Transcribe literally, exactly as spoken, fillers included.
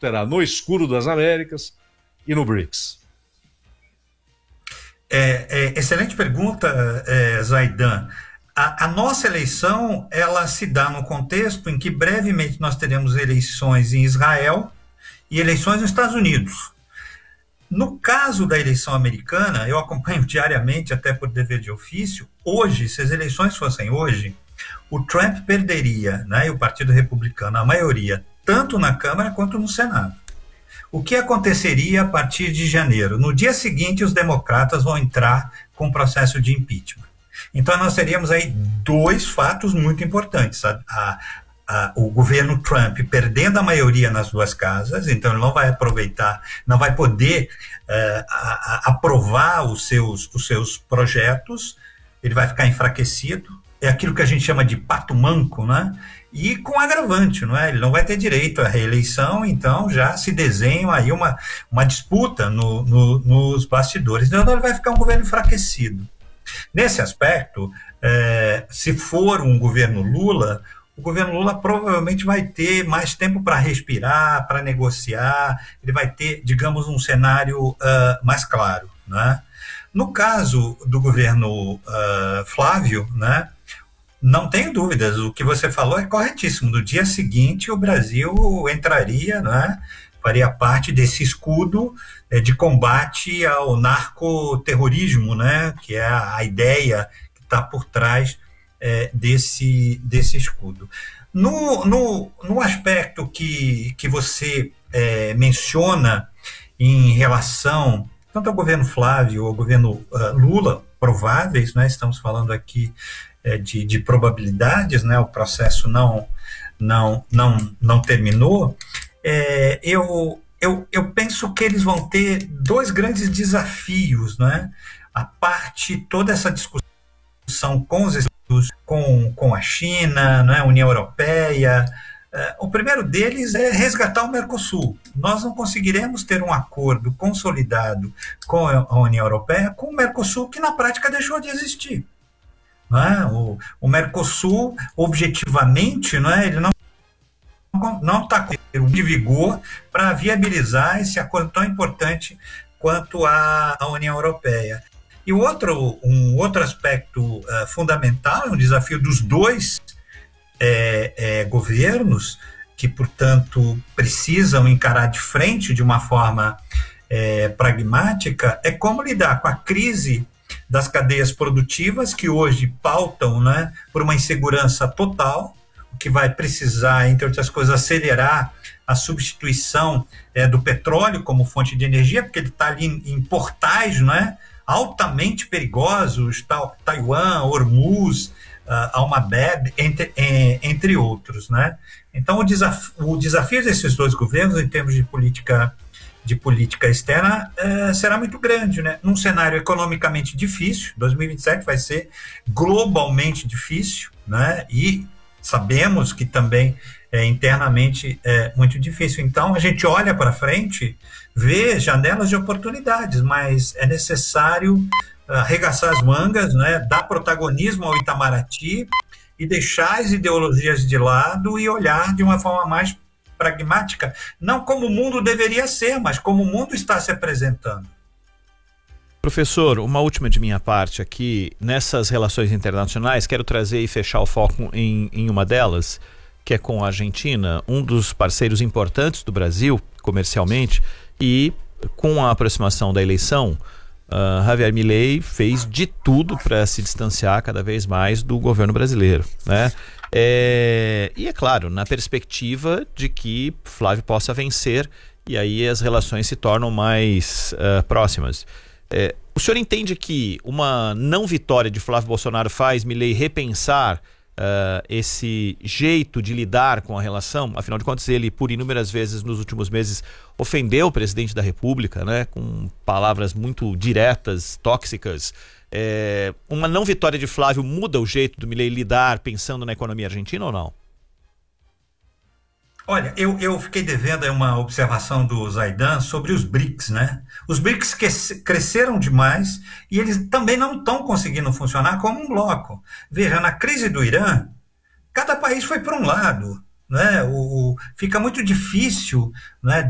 terá no escuro das Américas e no BRICS? É, é, excelente pergunta, é, Zaidan. A, a nossa eleição, ela se dá no contexto em que brevemente nós teremos eleições em Israel e eleições nos Estados Unidos. No caso da eleição americana, eu acompanho diariamente, até por dever de ofício. Hoje, se as eleições fossem hoje, o Trump perderia, né, e o Partido Republicano, a maioria, tanto na Câmara quanto no Senado. O que aconteceria a partir de janeiro? No dia seguinte, os democratas vão entrar com o processo de impeachment. Então, nós teríamos aí dois fatos muito importantes. A, a, a, o governo Trump perdendo a maioria nas duas casas, então ele não vai aproveitar, não vai poder uh, a, a, aprovar os seus, os seus projetos, ele vai ficar enfraquecido. É aquilo que a gente chama de pato manco, né? E com agravante, não é? Ele não vai ter direito à reeleição, então já se desenha aí uma, uma disputa no, no, nos bastidores. Então ele vai ficar um governo enfraquecido. Nesse aspecto, é, se for um governo Lula, o governo Lula provavelmente vai ter mais tempo para respirar, para negociar, ele vai ter, digamos, um cenário uh, mais claro, né? No caso do governo uh, Flávio, né, não tenho dúvidas, o que você falou é corretíssimo. No dia seguinte, o Brasil entraria, né, faria parte desse escudo é, de combate ao narcoterrorismo, né, que é a, a ideia que está por trás é, desse, desse escudo. No, no, no aspecto que, que você é, menciona em relação tanto ao governo Flávio ou ao governo uh, Lula, prováveis, né, estamos falando aqui é, de, de probabilidades, né, o processo não, não, não, não terminou, é, eu, eu, eu penso que eles vão ter dois grandes desafios, né, a parte, toda essa discussão com os Estados, com, com a China, né, a União Europeia. Uh, o primeiro deles é resgatar o Mercosul. Nós não conseguiremos ter um acordo consolidado com a União Europeia com o Mercosul, que na prática deixou de existir. Não é? o, o Mercosul, objetivamente, não é? Ele não não está com de vigor para viabilizar esse acordo tão importante quanto a, a União Europeia. E outro, um outro aspecto uh, fundamental, um desafio dos dois É, é, governos que, portanto, precisam encarar de frente de uma forma é, pragmática, é como lidar com a crise das cadeias produtivas que hoje pautam, né, por uma insegurança total, o que vai precisar, entre outras coisas, acelerar a substituição é, do petróleo como fonte de energia, porque ele está ali em, em portais, né, altamente perigosos, tal, Taiwan, Hormuz, Uh, Almabeb, entre, entre outros, né? Então, o, desaf o desafio desses dois governos, em termos de política, de política externa, uh, será muito grande, né? Num cenário economicamente difícil, dois mil e vinte e sete vai ser globalmente difícil, né? E sabemos que também é, internamente é muito difícil. Então, a gente olha para frente, vê janelas de oportunidades, mas é necessário arregaçar as mangas, né, dar protagonismo ao Itamaraty e deixar as ideologias de lado e olhar de uma forma mais pragmática, não como o mundo deveria ser, mas como o mundo está se apresentando. Professor, uma última de minha parte aqui, nessas relações internacionais, quero trazer e fechar o foco em, em uma delas, que é com a Argentina, um dos parceiros importantes do Brasil, comercialmente, e com a aproximação da eleição, Uh, Javier Milei fez de tudo para se distanciar cada vez mais do governo brasileiro, né? É, e é claro, na perspectiva de que Flávio possa vencer e aí as relações se tornam mais uh, próximas. É, o senhor entende que uma não vitória de Flávio Bolsonaro faz Milei repensar Uh, esse jeito de lidar com a relação? Afinal de contas, ele por inúmeras vezes nos últimos meses ofendeu o presidente da República, né, com palavras muito diretas, tóxicas. É, uma não vitória de Flávio muda o jeito do Milei lidar pensando na economia argentina ou não? Olha, eu, eu fiquei devendo uma observação do Zaidan sobre os BRICS, né? Os BRICS que, cresceram demais e eles também não estão conseguindo funcionar como um bloco. Veja, na crise do Irã, cada país foi para um lado, né? O, o, fica muito difícil, né,